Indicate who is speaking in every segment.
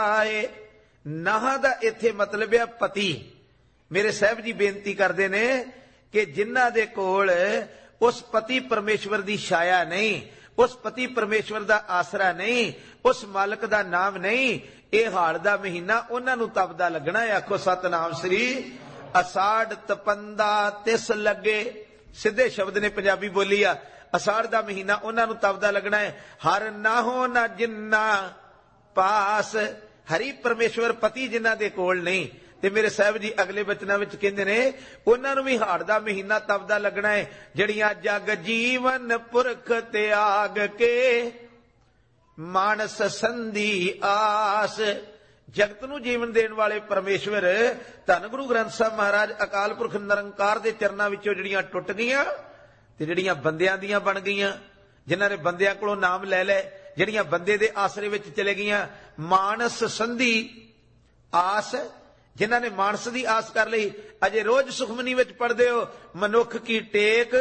Speaker 1: आए। नाह दा इत्थे मतलब है पति। मेरे साहब जी बेनती करते ने कि जिन्हां दे कोल उस पति परमेश्वर दी छाया नहीं, उस पति परमेश्वर दा आसरा नहीं, उस मालक दा नाम नहीं, ये हाड़ दा महीना उन्हां नूं तपदा लगना है। आखो सतनाम श्री। असाड़ तपंदा तिस लगे, सीधे शब्द ने पंजाबी बोली आ। असाड़ दा महीना उन्हां नूं तपदा लगना है। हर नाहो ना जिन्ना पास, हरि परमेश्वर पति जिन्हां दे कोल नहीं। ते मेरे साहब जी अगले बचनां विच कहंदे ने उन्हां नूं भी हाड़ दा महीना तपदा लगना है। जड़ियां जग जीवन पुरख त्याग के मानस संधि आस। जगत नूं जीवन देण वाले परमेश्वर धन गुरु ग्रंथ साहब महाराज अकाल पुरख निरंकार दे चरनां विचों जड़ियां टुट गईयां ते जड़ियां बंदियां दियां बन गईयां, जिन्हां ने बंदियां कोलों नाम ले लै, जड़ियां बंदे दे आसरे विच चले गईयां। मानस संधि आस, जिन्हां ने मानस दी आस कर लई। अजे रोज सुखमनी विच पढ़दे हो मनुख की टेक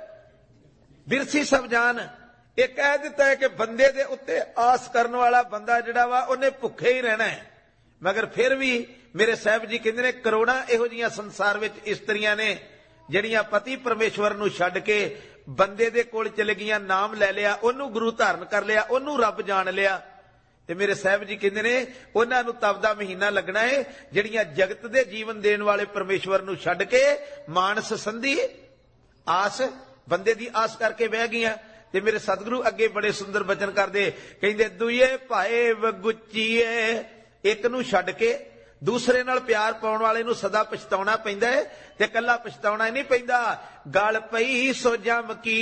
Speaker 1: बिरसी सब जान। ये कह दिता है कि बंदे दे उत्ते आस करने वाला बंदा जिहड़ा वा उन्हें भुखे ही रहना है। मगर फिर भी मेरे साहब जी कहंदे ने करोड़ां इहो जिहियां संसार विच इस्त्रियां ने जिहड़ियां पति परमेश्वर नूं छड्ड के बंदे दे कोल चले गईयां, नाम ले लिया, ओनू गुरु धारण कर लिया, ओनू रब जान लिया। ते मेरे साहब जी कहंदे ने उन्हां नूं तपदा महीना लगना है जिहड़ियां जगत दे जीवन देण वाले परमेश्वर नूं छड्ड के मानस संधि आस, बंदे दी आस करके बह गईयां। ते मेरे सतगुरु अगे बड़े सुंदर वचन करदे, कहंदे दुए भाए वगुचीए, एक नूं छड्ड के दूसरे नाल प्यार पाउण वाले नूं सदा पछताउणा पैंदा है। ते कल्ला पछताउणा नहीं पैंदा। गल पई सो जम की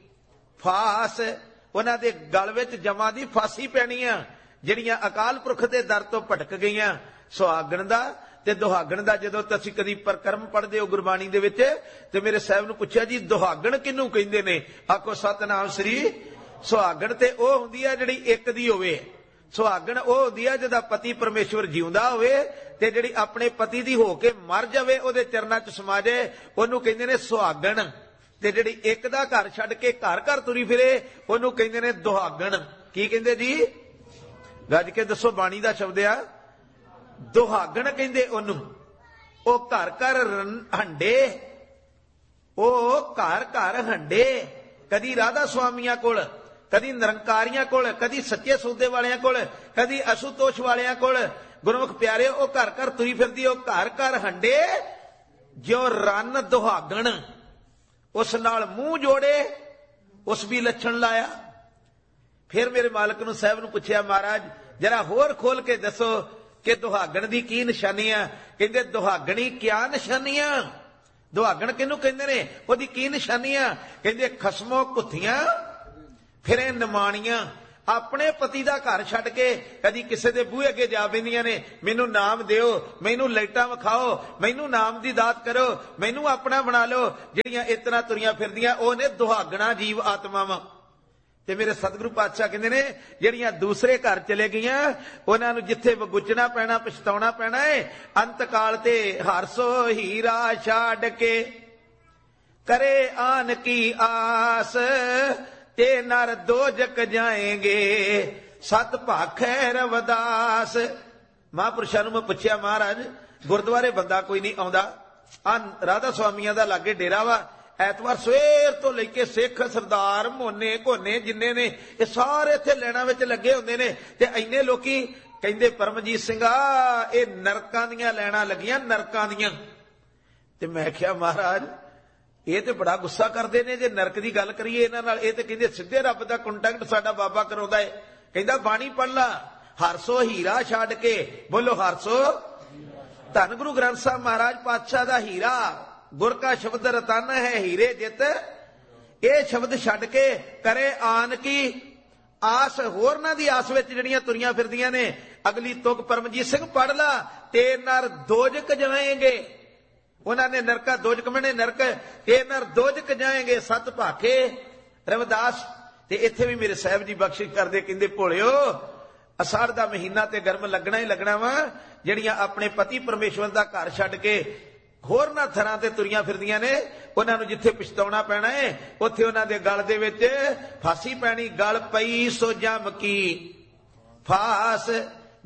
Speaker 1: फास, उन्हां दे गल विच जमां दी फांसी पैणी आ जिहड़ियां अकाल पुरख दे दर तो भटक गईयां। सुहागण दा ते दुहागण दा जदों तुसीं कदी परकरम पढ़दे हो गुरबाणी दे विच ते मेरे साहब नूं पुछिया जी दुहागण किहनूं कहिंदे ने? आखो सतनाम श्री। सुहागण ते ओह हुंदी आ जिहड़ी एक दी होवे। सुहागण ओह हुंदी आ जिहदा पति परमेश्वर जिउंदा होवे ते जिहड़ी अपने पति दी हो के मर जावे ओहदे चरनां च समा जाए ओहनूं कहिंदे ने सुहागण। ते जिहड़ी एक दा घर छड्ड के घर घर तुरी फिरे ओहनूं कहिंदे ने दुहागण। की कहिंदे जी? गज के दसो, बाणी दा शब्द आ दुहागण कहिंदे ओहनूं। ओ घर घर हंडे, ओ घर घर हंडे, कदी राधा स्वामियां कोल, कदी निरंकारियां कोल, कदी सच्चे सौदे वालियां कोल, कदी असुतोष वालियां कोल। गुरमुख प्यारे ओ घर घर तुरी फिरदी, ओ घर घर हंडे जो रन दुहागण। उस नाल मूंह जोड़े उस भी लक्षण लाया। फिर मेरे मालक नूं साहब नूं पुछया महाराज जरा होर खोल के दसो कि दुहागण दी की निशानियां? कहंदे दुहागणी क्या निशानियां? दुहागण किहनूं कहंदे ने? ओहदी की निशानियां? कहंदे खसमों कुत्थियां फिरे निमाणियां। अपने पति दा घर छड्ड के कदी किसे दे बूहे अगे जा बैंदियां ने, मैनू नाम दिओ, मैनू लाइटां विखाओ, मैनू नाम दी दात करो, मैनू अपना बना लो। जिहड़ियां इतना तुरियां फिरदियां ओह ने दुहागणा जीव आत्मावां। ते मेरे सतगुरु पातशाह कहंदे ने जिहड़ियां दूसरे घर चले गईयां उन्हां नूं जिथे वगुचना पैना, पछताउणा पैना है। अंत काल ते हरसो हीरा छाड़ के करे आन की आस, ते नर दोजक जाएंगे सत भाखै रवदास। महापुरुषां नूं मैं पुछया महाराज गुरुद्वारे बंदा कोई नहीं आउंदा, आ राधा स्वामियां दा लागे डेरा वा, ऐतवार सवेर तो लेके सिख सरदार मोने घोने जिन्ने ने ये सारे इत्थे लैणां विच लगे हुंदे ने। ते इन्ने लोकी कहंदे परमजीत सिंघा ये नरकां दियां लैणां लगियां, नरकां दियां। ते मैं आख्या महाराज ये तो बड़ा गुस्सा करते ने जे नरक की गल करिए इन्हां नाल। ये तो कहंदे सीधे रब दा कंटैक्ट साडा बाबा कराउंदा है। कहंदा बाणी पढ़ ला, हरसो हीरा छड्ड के, बोलो हरसो। धन गुरु ग्रंथ साहब महाराज पातशाह दा हीरा, गुर का शब्द रतन है हीरे जित, ये शब्द छड्ड के करे आन की आस। होरना दी आस विच जिहड़ियां तुरियां फिरदियां ने। अगली तुक परमजीत सिंह पढ़ ला, ते नर दोजक जाएंगे। उन्होंने नरका दोजक मने नरक, ये नर दोजक जाएंगे सत भाखे रविदास। ते इत्थे भी मेरे साहब जी बख्शिश करदे कहंदे भोलिओ असाड़ दा महीना ते गर्म लगना ही लगना वा। जिहड़ियां अपने पति परमेश्वर दा घर छड्ड के होरना थरां ते तुरियां फिरदियां ने उन्हां नूं जिथे पछताउणा पैना है उत्थे उन्हां दे गल दे विच फांसी पैणी। गल पई सो जम की फास,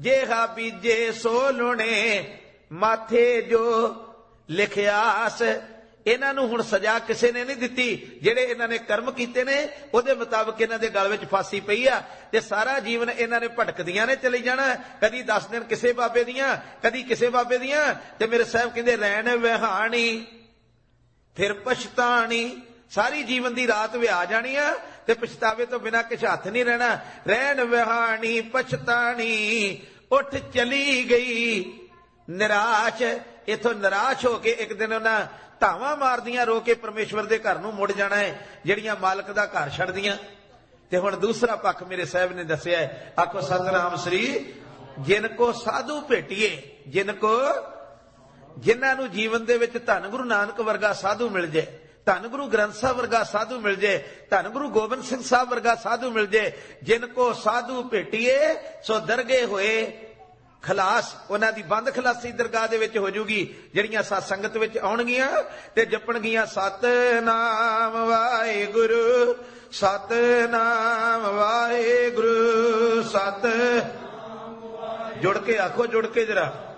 Speaker 1: जेहा बीजे सो लुणे माथे जो लिखियास। ਇਹਨਾਂ ਨੂੰ ਹੁਣ ਸਜ਼ਾ ਕਿਸੇ ਨੇ ਨਹੀਂ ਦਿੱਤੀ, ਜਿਹੜੇ ਇਹਨਾਂ ਨੇ ਕਰਮ ਕੀਤੇ ਨੇ ਉਹਦੇ ਮੁਤਾਬਕ ਇਹਨਾਂ ਦੇ ਗਲ ਵਿੱਚ ਫਾਂਸੀ ਪਈ ਆ, ਤੇ ਸਾਰਾ ਜੀਵਨ ਇਹਨਾਂ ਨੇ ਭਟਕਦੀਆਂ ਨੇ ਚਲੀ ਜਾਣਾ, ਕਦੀ 10 ਦਿਨ ਕਿਸੇ ਬਾਬੇ ਦੀਆਂ, ਕਦੀ ਕਿਸੇ ਬਾਬੇ ਦੀਆਂ। ਤੇ ਮੇਰੇ ਸਾਹਿਬ ਕਹਿੰਦੇ ਰਹਿਣ ਵਿਹਾਣੀ ਫਿਰ ਪਛਤਾਣੀ, ਸਾਰੀ ਜੀਵਨ ਦੀ ਰਾਤ ਵਿਆਹ ਜਾਣੀ ਆ ਤੇ ਪਛਤਾਵੇ ਤੋਂ ਬਿਨਾਂ ਕੁਛ ਹੱਥ ਨਹੀਂ ਰਹਿਣਾ। ਰਹਿਣ ਵਿਹਾਣੀ ਪਛਤਾਣੀ ਉੱਠ ਚਲੀ ਗਈ ਨਿਰਾਸ਼। ਇਥੋਂ ਨਿਰਾਸ਼ ਹੋ ਕੇ ਇੱਕ ਦਿਨ ਉਹਨਾਂ ਧਾਵਾਂ ਮਾਰਦੀਆਂ ਰੋ ਕੇ ਪਰਮੇਸ਼ਵਰ ਦੇ ਘਰ ਨੂੰ ਮੁੜ ਜਾਣਾ ਹੈ, ਜਿਹੜੀਆਂ ਮਾਲਕ ਦਾ ਘਰ ਛੱਡਦੀਆਂ। ਤੇ ਹੁਣ ਦੂਸਰਾ ਪੱਖ ਮੇਰੇ ਸਾਹਿਬ ਨੇ ਦੱਸਿਆ, ਆਖੋ ਸਤਿਨਾਮ ਸ੍ਰੀ। ਜਿਨ ਕੋ ਸਾਧੂ ਭੇਟੀਏ, ਜਿਨ ਕੋ, ਜਿਨ੍ਹਾਂ ਨੂੰ ਜੀਵਨ ਦੇ ਵਿੱਚ ਧੰਨ ਗੁਰੂ ਨਾਨਕ ਵਰਗਾ ਸਾਧੂ ਮਿਲ ਜਾਏ, ਧੰਨ ਗੁਰੂ ਗ੍ਰੰਥ ਸਾਹਿਬ ਵਰਗਾ ਸਾਧੂ ਮਿਲ ਜਾਏ, ਧੰਨ ਗੁਰੂ ਗੋਬਿੰਦ ਸਿੰਘ ਸਾਹਿਬ ਵਰਗਾ ਸਾਧੂ ਮਿਲ ਜਾਏ। ਜਿਨ ਕੋ ਸਾਧੂ ਭੇਟੀਏ ਸੋ ਦਰਗੇ ਹੋਏ ਖਲਾਸ। ਉਹਨਾਂ ਦੀ ਬੰਦ ਖਲਾਸੀ ਦਰਗਾਹ ਦੇ ਵਿੱਚ ਹੋ ਜੂਗੀ, ਜਿਹੜੀਆਂ ਸਤ ਸੰਗਤ ਵਿੱਚ ਆਉਣਗੀਆਂ ਤੇ ਜਪਣਗੀਆਂ ਸਤਨਾਮ ਵਾਹਿਗੁਰੂ, ਸਤਨਾਮ ਵਾਹਿਗੁਰੂ, ਸਤ। ਜੁੜ ਕੇ ਆਖੋ, ਜੁੜ ਕੇ ਜਰਾ।